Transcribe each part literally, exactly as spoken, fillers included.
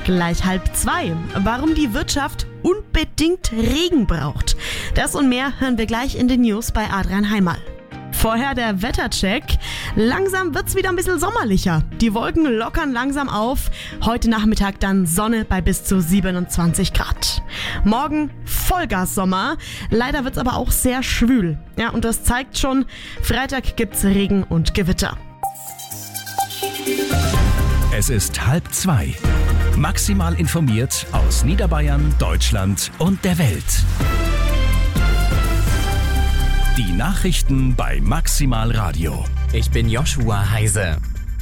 Gleich halb zwei. Warum die Wirtschaft unbedingt Regen braucht. Das und mehr hören wir gleich in den News bei Adrian Heimal. Vorher der Wettercheck. Langsam wird's wieder ein bisschen sommerlicher. Die Wolken lockern langsam auf. Heute Nachmittag dann Sonne bei bis zu siebenundzwanzig Grad. Morgen Vollgas-Sommer. Leider wird's aber auch sehr schwül. Ja, und das zeigt schon, Freitag gibt's Regen und Gewitter. Es ist halb zwei. Maximal informiert aus Niederbayern, Deutschland und der Welt. Die Nachrichten bei Maximal Radio. Ich bin Joshua Heise.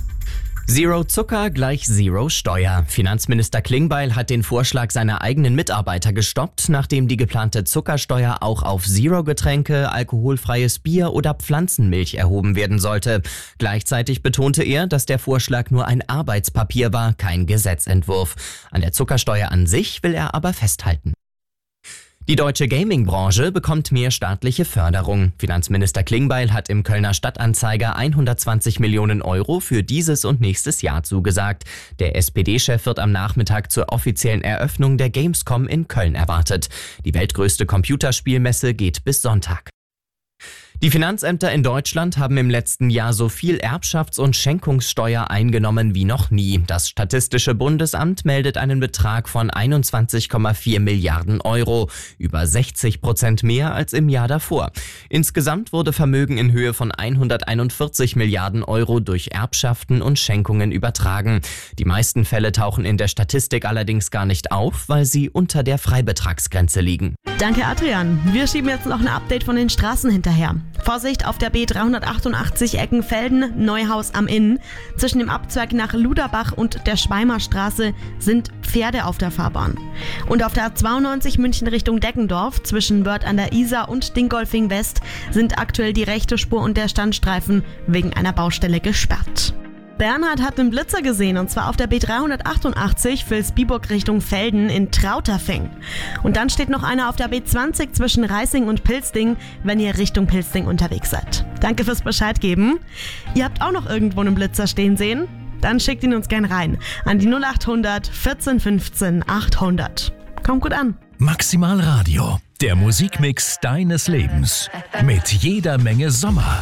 Zero Zucker gleich Zero Steuer. Finanzminister Klingbeil hat den Vorschlag seiner eigenen Mitarbeiter gestoppt, nachdem die geplante Zuckersteuer auch auf Zero-Getränke, alkoholfreies Bier oder Pflanzenmilch erhoben werden sollte. Gleichzeitig betonte er, dass der Vorschlag nur ein Arbeitspapier war, kein Gesetzentwurf. An der Zuckersteuer an sich will er aber festhalten. Die deutsche Gaming-Branche bekommt mehr staatliche Förderung. Finanzminister Klingbeil hat im Kölner Stadtanzeiger hundertzwanzig Millionen Euro für dieses und nächstes Jahr zugesagt. Der S P D-Chef wird am Nachmittag zur offiziellen Eröffnung der Gamescom in Köln erwartet. Die weltgrößte Computerspielmesse geht bis Sonntag. Die Finanzämter in Deutschland haben im letzten Jahr so viel Erbschafts- und Schenkungssteuer eingenommen wie noch nie. Das Statistische Bundesamt meldet einen Betrag von einundzwanzig Komma vier Milliarden Euro, über sechzig Prozent mehr als im Jahr davor. Insgesamt wurde Vermögen in Höhe von hunderteinundvierzig Milliarden Euro durch Erbschaften und Schenkungen übertragen. Die meisten Fälle tauchen in der Statistik allerdings gar nicht auf, weil sie unter der Freibetragsgrenze liegen. Danke Adrian. Wir schieben jetzt noch ein Update von den Straßen hinterher. Vorsicht auf der B dreihundertachtundachtzig Eckenfelden, Neuhaus am Inn. Zwischen dem Abzweig nach Luderbach und der Schweimerstraße sind Pferde auf der Fahrbahn. Und auf der A zweiundneunzig München Richtung Deckendorf zwischen Wörth an der Isar und Dingolfing West sind aktuell die rechte Spur und der Standstreifen wegen einer Baustelle gesperrt. Bernhard hat einen Blitzer gesehen, und zwar auf der B dreihundertachtundachtzig Vilsbiburg Richtung Velden in Trauterfing. Und dann steht noch einer auf der B zwanzig zwischen Reising und Pilsting, wenn ihr Richtung Pilsting unterwegs seid. Danke fürs Bescheid geben. Ihr habt auch noch irgendwo einen Blitzer stehen sehen? Dann schickt ihn uns gern rein an die null achthundert vierzehn fünfzehn achthundert. Kommt gut an. Maximal Radio, der Musikmix deines Lebens. Mit jeder Menge Sommer.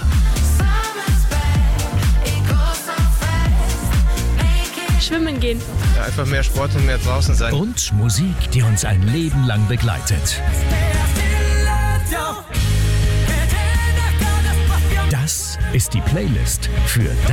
Schwimmen gehen. Ja, einfach mehr Sport und mehr draußen sein. Und Musik, die uns ein Leben lang begleitet. Das ist die Playlist für